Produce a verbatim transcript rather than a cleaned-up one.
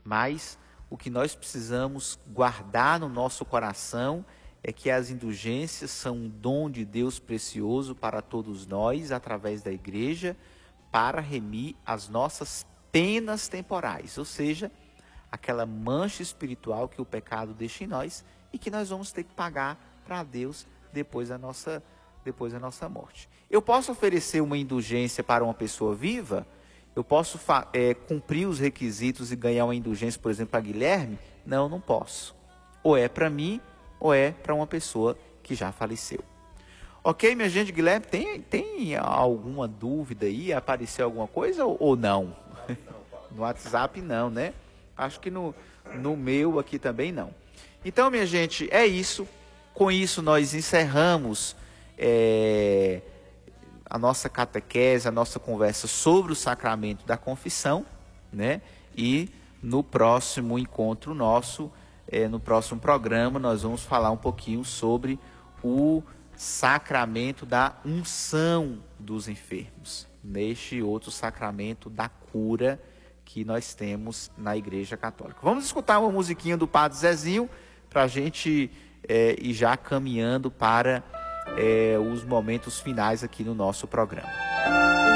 Mas o que nós precisamos guardar no nosso coração é que as indulgências são um dom de Deus precioso para todos nós, através da igreja, para remir as nossas penas temporais, ou seja, aquela mancha espiritual que o pecado deixa em nós e que nós vamos ter que pagar para Deus depois da nossa, depois da nossa morte. Eu posso oferecer uma indulgência para uma pessoa viva? Eu posso é, cumprir os requisitos e ganhar uma indulgência, por exemplo, para Guilherme? Não, não posso. Ou é para mim, ou é para uma pessoa que já faleceu. Ok, minha gente, Guilherme, tem, tem alguma dúvida aí? Apareceu alguma coisa ou, ou não? No WhatsApp não, né? Acho que no, no meu aqui também não. Então, minha gente, é isso. Com isso nós encerramos é, a nossa catequese, a nossa conversa sobre o sacramento da confissão, né? E no próximo encontro nosso, é, no próximo programa, nós vamos falar um pouquinho sobre o sacramento da unção dos enfermos, neste outro sacramento da cura que nós temos na Igreja Católica. Vamos escutar uma musiquinha do Padre Zezinho para a gente é, ir já caminhando para é, os momentos finais aqui no nosso programa.